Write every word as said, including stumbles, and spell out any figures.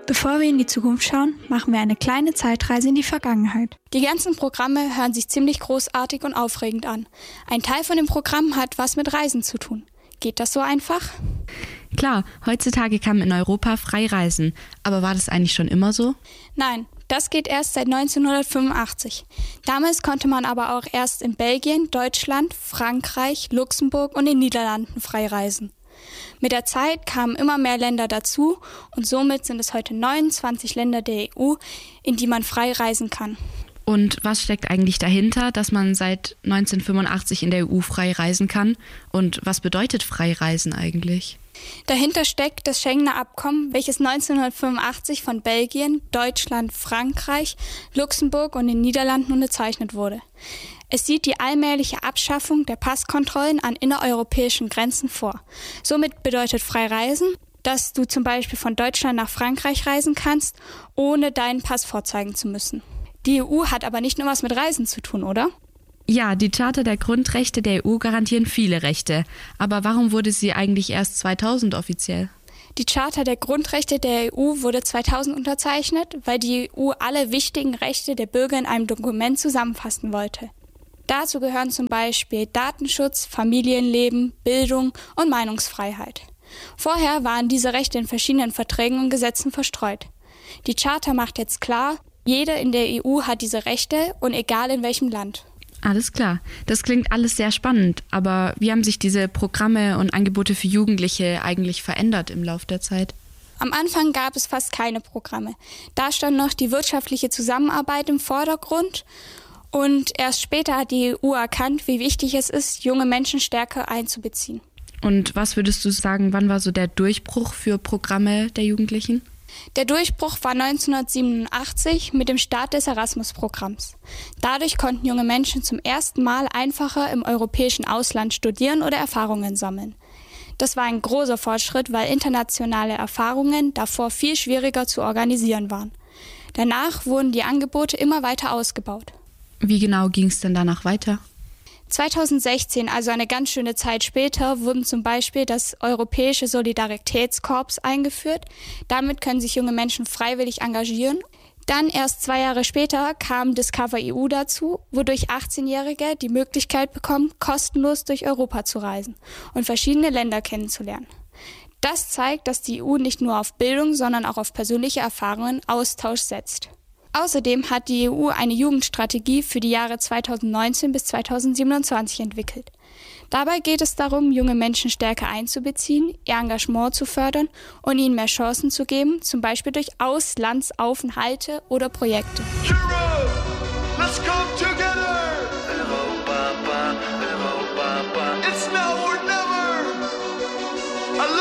Bevor wir in die Zukunft schauen, machen wir eine kleine Zeitreise in die Vergangenheit. Die ganzen Programme hören sich ziemlich großartig und aufregend an. Ein Teil von dem Programm hat was mit Reisen zu tun. Geht das so einfach? Klar, heutzutage kann man in Europa frei reisen. Aber war das eigentlich schon immer so? Nein, das geht erst seit neunzehnhundertfünfundachtzig. Damals konnte man aber auch erst in Belgien, Deutschland, Frankreich, Luxemburg und den Niederlanden frei reisen. Mit der Zeit kamen immer mehr Länder dazu und somit sind es heute neunundzwanzig Länder der E U, in die man frei reisen kann. Und was steckt eigentlich dahinter, dass man seit neunzehnhundertfünfundachtzig in der E U frei reisen kann? Und was bedeutet frei reisen eigentlich? Dahinter steckt das Schengener Abkommen, welches neunzehnhundertfünfundachtzig von Belgien, Deutschland, Frankreich, Luxemburg und den Niederlanden unterzeichnet wurde. Es sieht die allmähliche Abschaffung der Passkontrollen an innereuropäischen Grenzen vor. Somit bedeutet frei reisen, dass du zum Beispiel von Deutschland nach Frankreich reisen kannst, ohne deinen Pass vorzeigen zu müssen. Die E U hat aber nicht nur was mit Reisen zu tun, oder? Ja, die Charta der Grundrechte der E U garantieren viele Rechte. Aber warum wurde sie eigentlich erst zweitausend offiziell? Die Charta der Grundrechte der E U wurde zweitausend unterzeichnet, weil die E U alle wichtigen Rechte der Bürger in einem Dokument zusammenfassen wollte. Dazu gehören zum Beispiel Datenschutz, Familienleben, Bildung und Meinungsfreiheit. Vorher waren diese Rechte in verschiedenen Verträgen und Gesetzen verstreut. Die Charta macht jetzt klar, jeder in der E U hat diese Rechte und egal in welchem Land. Alles klar. Das klingt alles sehr spannend. Aber wie haben sich diese Programme und Angebote für Jugendliche eigentlich verändert im Laufe der Zeit? Am Anfang gab es fast keine Programme. Da stand noch die wirtschaftliche Zusammenarbeit im Vordergrund. Und erst später hat die E U erkannt, wie wichtig es ist, junge Menschen stärker einzubeziehen. Und was würdest du sagen, wann war so der Durchbruch für Programme der Jugendlichen? Der Durchbruch war neunzehnhundertsiebenundachtzig mit dem Start des Erasmus-Programms. Dadurch konnten junge Menschen zum ersten Mal einfacher im europäischen Ausland studieren oder Erfahrungen sammeln. Das war ein großer Fortschritt, weil internationale Erfahrungen davor viel schwieriger zu organisieren waren. Danach wurden die Angebote immer weiter ausgebaut. Wie genau ging es denn danach weiter? zweitausendsechzehn, also eine ganz schöne Zeit später, wurden zum Beispiel das Europäische Solidaritätskorps eingeführt. Damit können sich junge Menschen freiwillig engagieren. Dann erst zwei Jahre später kam Discover E U dazu, wodurch achtzehnjährige die Möglichkeit bekommen, kostenlos durch Europa zu reisen und verschiedene Länder kennenzulernen. Das zeigt, dass die E U nicht nur auf Bildung, sondern auch auf persönliche Erfahrungen Austausch setzt. Außerdem hat die E U eine Jugendstrategie für die Jahre zweitausendneunzehn bis zweitausendsiebenundzwanzig entwickelt. Dabei geht es darum, junge Menschen stärker einzubeziehen, ihr Engagement zu fördern und ihnen mehr Chancen zu geben, zum Beispiel durch Auslandsaufenthalte oder Projekte. Hero, let's go!